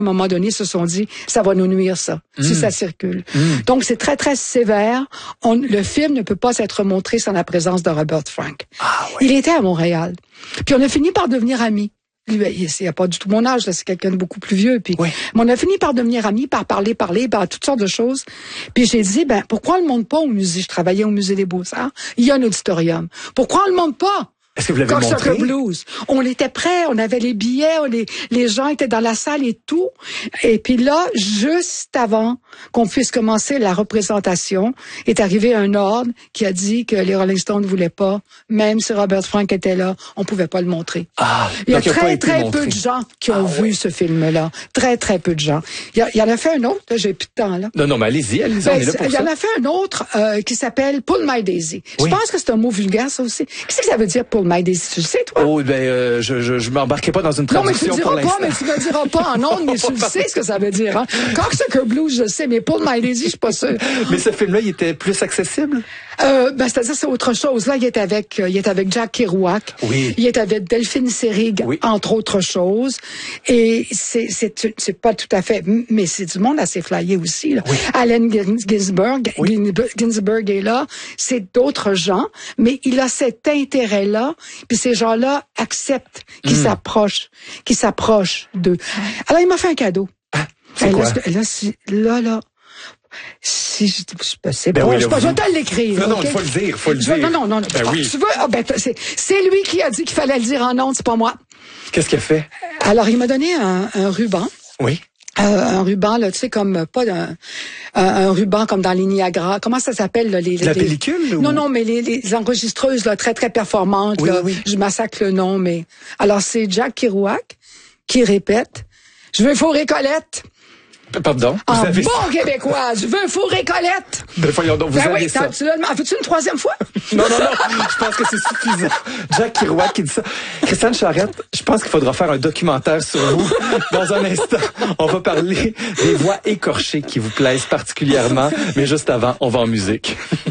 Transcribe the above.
à un moment donné, se sont dit, ça va nous nuire, ça, si ça circule. Donc, c'est très, très sévère. Le film ne peut pas être montré sans la présence de Robert Frank. Ah, ouais. Il était à Montréal. Puis on a fini par devenir amis. Lui, il n'a pas du tout mon âge, là, c'est quelqu'un de beaucoup plus vieux. Puis, oui. Mais on a fini par devenir amis, par parler, par toutes sortes de choses. Puis j'ai dit, pourquoi on le monte pas au musée? Je travaillais au musée des Beaux-Arts. Il y a un auditorium. Pourquoi on le monte pas? Est-ce que vous l'avez montré? Cocksucker Blues. On était prêts, on avait les billets, les gens étaient dans la salle et tout. Et puis là, juste avant qu'on puisse commencer la représentation, est arrivé un ordre qui a dit que les Rolling Stones ne voulaient pas, même si Robert Frank était là, on pouvait pas le montrer. Il y a très, très peu de gens qui ont vu ce film-là. Très, très peu de gens. Il y en a fait un autre, là, j'ai plus de temps, là. Non, mais allez-y, on est là pour ça. Il y en a fait un autre qui s'appelle Pull My Daisy. Oui. Je pense que c'est un mot vulgaire, ça aussi. Qu'est-ce que ça veut dire, Pull My Daisy? Tu le sais, toi? Oh, je m'embarquerai pas dans une traduction pour l'instant. Non, mais tu me diras pas en ondes, mais tu le sais ce que ça veut dire, hein. Cocksucker Blues, je sais, mais Pull My Daisy, je suis pas sûre. Mais ce film-là, il était plus accessible? C'est-à-dire, c'est autre chose. Là, il est avec Jack Kerouac. Oui. Il est avec Delphine Seyrig, oui. entre autres choses. Et c'est pas tout à fait, mais c'est du monde assez flyé aussi, là. Oui. Allen Ginsberg est là. C'est d'autres gens, mais il a cet intérêt-là. Puis ces gens-là acceptent qu'ils s'approchent d'eux. Alors, il m'a fait un cadeau. Ah, c'est quoi? Là, si je sais pas, oui, je vais te l'écrire. Non, il faut le dire. Non. Oui. Tu veux, c'est lui qui a dit qu'il fallait le dire en ondes, c'est pas moi. Qu'est-ce qu'il a fait? Alors, il m'a donné un ruban. Oui. Un ruban, là, tu sais, comme, pas un ruban comme dans les Niagara. Comment ça s'appelle, là, la pellicule? Non, mais les enregistreuses, là, très, très performantes, là. Oui. Je massacre le nom, mais. Alors, c'est Jack Kerouac qui répète. Je veux fourrer Colette. Pardon? En bon québécois, je veux fourrer Colette. Voyons donc, vous avez ça. En veux-tu une troisième fois? Non, je pense que c'est suffisant. Jack Kerouac qui dit ça. Christiane Charette, je pense qu'il faudra faire un documentaire sur vous. Dans un instant, on va parler des voix écorchées qui vous plaisent particulièrement. Mais juste avant, on va en musique.